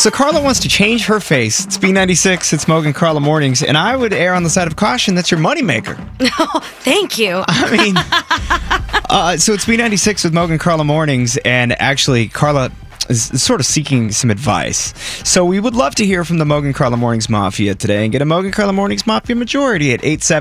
So Carla wants to change her face. It's B96, it's Mogan Carla Mornings, and I would err on the side of caution. That's your moneymaker. Oh, thank you. I mean, so it's B96 with Mogan Carla Mornings, and actually Carla is sort of seeking some advice. So we would love to hear from the Mogan Carla Mornings Mafia today and get a Mogan Carla Mornings Mafia majority at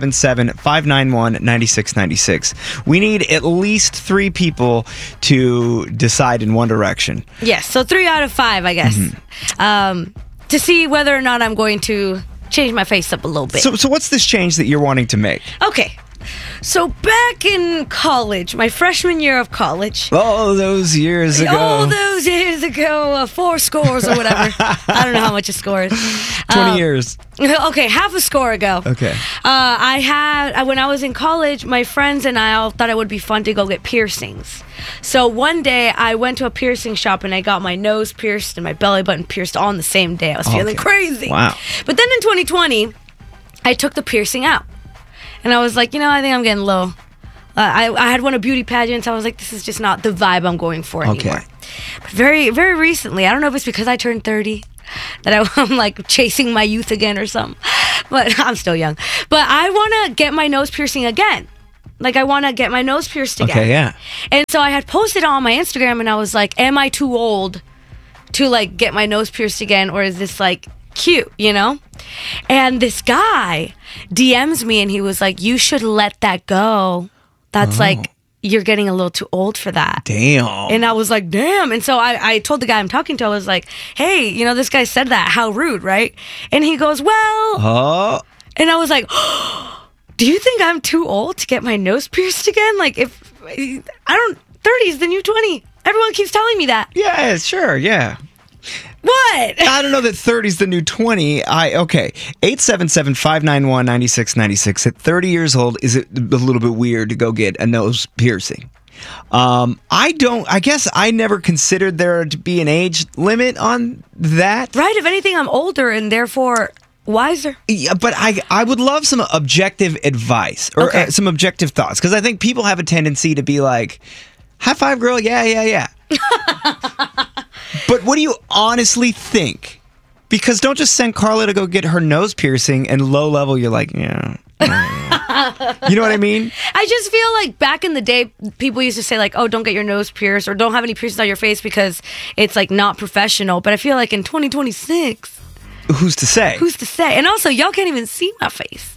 877-591-9696. We need at least 3 people to decide in one direction. Yes, so 3 out of 5, I guess. To see whether or not I'm going to change my face up a little bit. So what's this change that you're wanting to make? Okay. So back in college, my freshman year of college. Oh, those years ago. 4 scores or whatever. I don't know how much a score is. 20 years. Okay, half a score ago. Okay. When I was in college, my friends and I all thought it would be fun to go get piercings. So one day I went to a piercing shop and I got my nose pierced and my belly button pierced all on the same day. I was feeling crazy. Wow. But then in 2020, I took the piercing out. And I was like, I think I'm getting low. I had won a beauty pageant, so I was like, this is just not the vibe I'm going for anymore. Okay. But very, very recently, I don't know if it's because I turned 30, that I'm like chasing my youth again or something. But I'm still young. But I want to get my nose piercing again. Like, I want to get my nose pierced again. Okay, yeah. And so I had posted on my Instagram, and I was like, am I too old to, like, get my nose pierced again? Or is this, like, cute, And this guy DMs me, and he was like, you should let that go. That's like, you're getting a little too old for that. Damn. And I was like, damn. And so I told the guy I'm talking to, I was like, hey, this guy said that. How rude, right? And he goes, well. And I was like, do you think I'm too old to get my nose pierced again? Like, 30 is the new 20. Everyone keeps telling me that. Yeah, sure, yeah. What? I don't know that 30 is the new 20. Okay. 877-591-9696. At 30 years old, is it a little bit weird to go get a nose piercing? I guess I never considered there to be an age limit on that. Right. If anything, I'm older and therefore wiser. Yeah, but I would love some objective advice or some objective thoughts, because I think people have a tendency to be like, high five, girl. Yeah. But what do you honestly think? Because don't just send Carla to go get her nose piercing and low level, you're like, yeah. You know what I mean? I just feel like back in the day, people used to say like, oh, don't get your nose pierced or don't have any piercings on your face because it's like not professional. But I feel like in 2026... Who's to say? And also, y'all can't even see my face.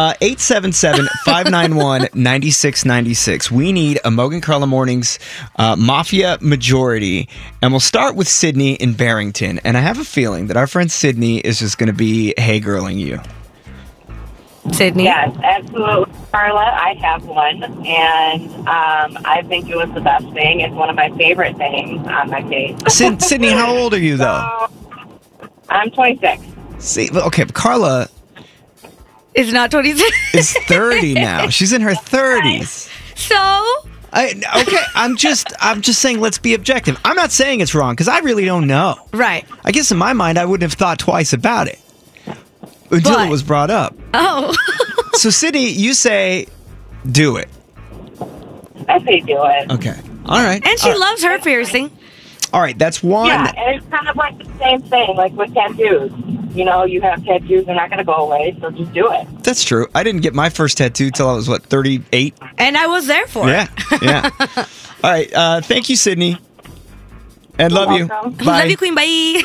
877-591-9696. We need a Mogan Carla Mornings Mafia majority. And we'll start with Sydney in Barrington. And I have a feeling that our friend Sydney is just going to be hey-girling you. Sydney? Yes, absolutely. Carla, I have one. And I think it was the best thing. It's one of my favorite things on my face. Sydney, how old are you, though? I'm 26. See, okay, but Carla... is not 26. Is 30 now. She's in her 30s. So? I'm just saying let's be objective. I'm not saying it's wrong because I really don't know. Right. I guess in my mind I wouldn't have thought twice about it until it was brought up. Oh. So Sydney, you say do it. I say do it. Okay. All right. And she loves her piercing. All right, that's one. Yeah, and it's kind of like the same thing, like with tattoos. You have tattoos, they're not going to go away, so just do it. That's true. I didn't get my first tattoo till I was, 38? And I was there for it. Yeah. All right, thank you, Sydney. And love you. Bye. Love you, Queen. Bye.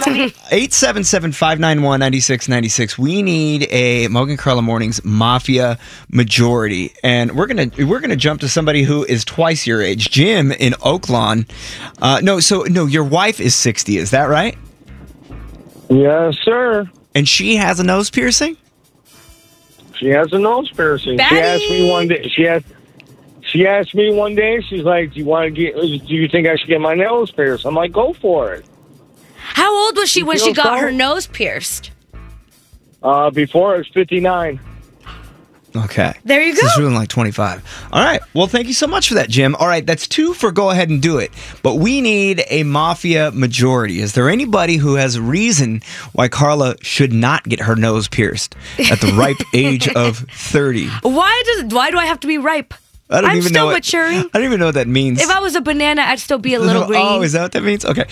877-591-9696. We need a Mogan Carla Mornings Mafia majority, and we're gonna jump to somebody who is twice your age. Jim in Oaklawn. No, your wife is 60. Is that right? Yes, sir. And she has a nose piercing? She has a nose piercing. Betty! She asked me one day. She asked me one day. She's like, "Do you think I should get my nose pierced?" I'm like, "Go for it." How old was she when she got her nose pierced? Before it was 59. Okay. There you go. This is really like 25. All right. Well, thank you so much for that, Jim. All right, that's 2 for go ahead and do it. But we need a Mafia majority. Is there anybody who has a reason why Carla should not get her nose pierced at the ripe age of 30? Why do I have to be ripe? I don't I'm even still know maturing. I don't even know what that means. If I was a banana, I'd still be a little green. Oh, is that what that means? Okay.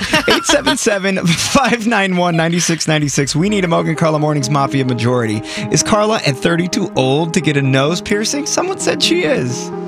877-591-9696. We need a Mogan Carla Mornings Mafia majority. Is Carla at 32 old to get a nose piercing? Someone said she is.